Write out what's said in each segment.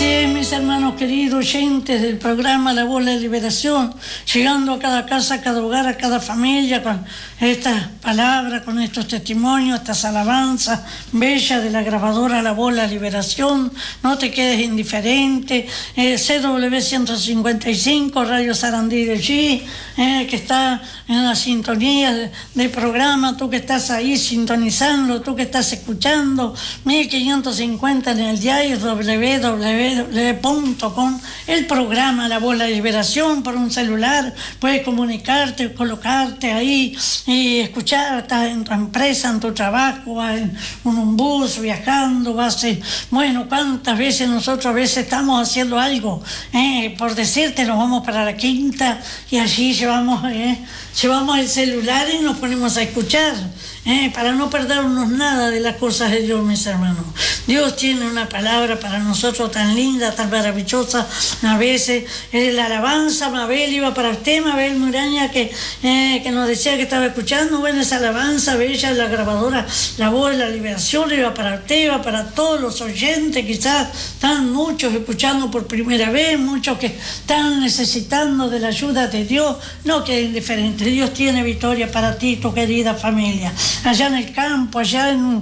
Así es, mis hermanos queridos oyentes del programa La Voz de la Liberación, llegando a cada casa, a cada hogar, a cada familia, con estas palabras, con estos testimonios, estas alabanzas bellas de la grabadora La Voz de la Liberación. No te quedes indiferente. CW 155, Radio Sarandí de G, que está en la sintonía del programa, tú que estás ahí sintonizando, tú que estás escuchando, 1550 en el diario www.com, el programa La Voz de la Liberación por un celular, puedes comunicarte, colocarte ahí y escuchar, estás en tu empresa, en tu trabajo, en un bus, viajando, bueno, cuántas veces nosotros a veces estamos haciendo algo, por decirte, nos vamos para la Quinta y allí llevamos el celular y nos ponemos a escuchar, para no perdernos nada de las cosas de Dios, mis hermanos. Dios tiene una palabra para nosotros tan linda, tan maravillosa. A veces la alabanza, Mabel, iba para usted, Mabel Muraña, que nos decía que estaba escuchando, bueno, esa alabanza bella, la grabadora, La Voz de la Liberación, iba para usted, iba para todos los oyentes, quizás están muchos escuchando por primera vez, muchos que están necesitando de la ayuda de Dios. No queden indiferentes, Dios tiene victoria para ti, tu querida familia. Allá en el campo, allá en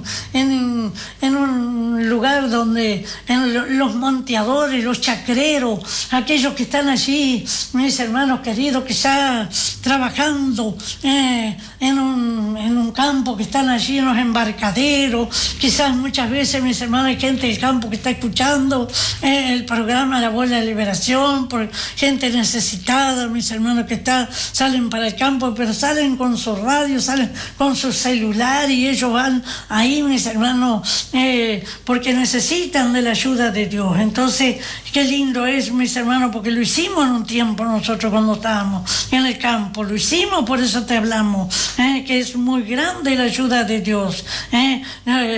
un lugar donde los monteadores, los chacreros, aquellos que están allí, mis hermanos queridos, que están trabajando en un campo, que están allí en los embarcaderos, quizás muchas veces, mis hermanos, hay gente del campo que está escuchando el programa La Voz de la Liberación, por gente necesitada, mis hermanos, que salen para el campo, pero salen con su radio, salen con su celular y ellos van ahí, mis hermanos, porque necesitan de la ayuda de Dios. Entonces, qué lindo es, mis hermanos, porque lo hicimos en un tiempo nosotros cuando estábamos en el campo, lo hicimos, por eso te hablamos, que es muy grande la ayuda de Dios.